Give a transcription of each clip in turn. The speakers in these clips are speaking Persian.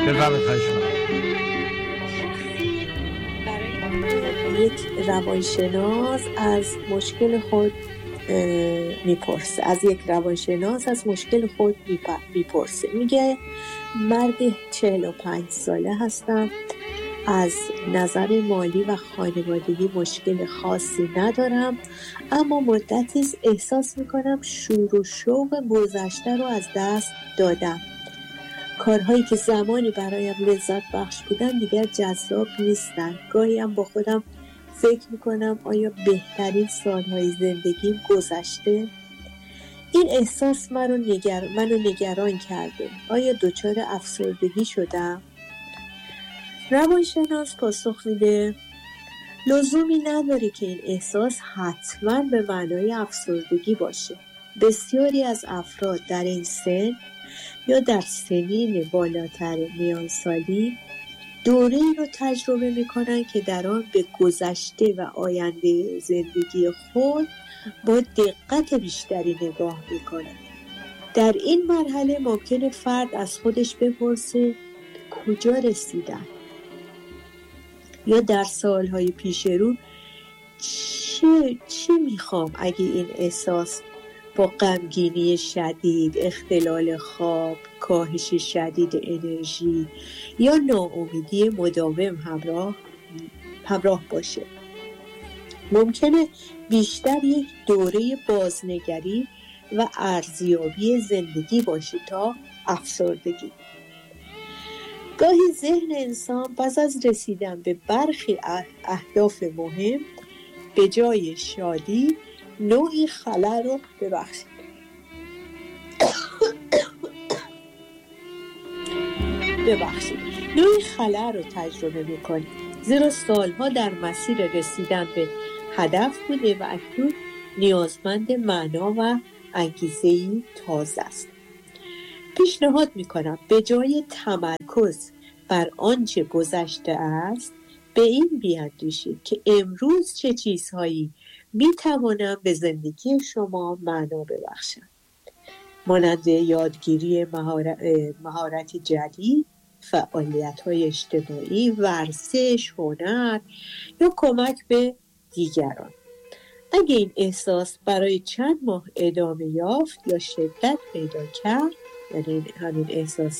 بفرمایید. خواهش می‌کنم. یک روانشناس از مشکل خود میپرسه، از یک روانشناس از مشکل خود میپرسه. میگه مرد 45 ساله هستم، از نظر مالی و خانوادگی مشکل خاصی ندارم، اما مدتی است احساس میکنم شور و شوق گذشته رو از دست دادم. کارهایی که زمانی برایم لذت بخش بودن دیگر جذاب نیستن. گاهی هم با خودم فکر میکنم آیا بهترین سالهای زندگیم گذشته؟ این احساس منو نگران کرده. آیا دچار افسردگی شدم؟ روانشناس پاسخ میده لزومی نداره که این احساس حتما به معنای افسردگی باشه. بسیاری از افراد در این سن یا در سنین بالاتر میان سالی دوره‌ای رو تجربه میکنن که در آن به گذشته و آینده زندگی خود با دقت بیشتری نگاه میکنن. در این مرحله ممکنه فرد از خودش بپرسه کجا رسیدم؟ یا در سالهای پیش رو چی میخوام اگه این احساس با غمگینی شدید، اختلال خواب، کاهش شدید انرژی یا ناامیدی مداوم همراه باشه. ممکنه بیشتر یک دوره بازنگری و ارزیابی زندگی باشه تا افسردگی. گاهی ذهن انسان پس از رسیدن به برخی اهداف مهم به جای شادی نوعی خلأ رو نوعی خلأ رو تجربه میکنه، زیرا سالها در مسیر رسیدن به هدف بوده و اکنون نیازمند معنا و انگیزه‌ای تازه است. پیشنهاد میکنم به جای تمرکز بر آنچه گذشته است به این بیاندیشید که امروز چه چیزهایی میتوانم به زندگی شما معنا ببخشم، مانند یادگیری مهارت جدید، فعالیت‌های اجتماعی، ورزش، هنر یا کمک به دیگران. اگه این احساس برای چند ماه ادامه یافت یا شدت پیدا کرد، یعنی همین احساس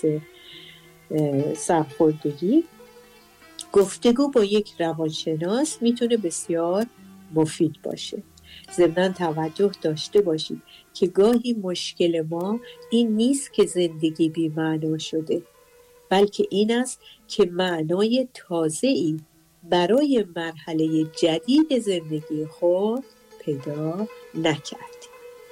سرخوردگی، گفتگو با یک روانشناس میتونه بسیار مفید باشه. ضمناً توجه داشته باشید که گاهی مشکل ما این نیست که زندگی بی معنا شده، بلکه این است که معنای تازه‌ای برای مرحله جدید زندگی خود پیدا نکرد.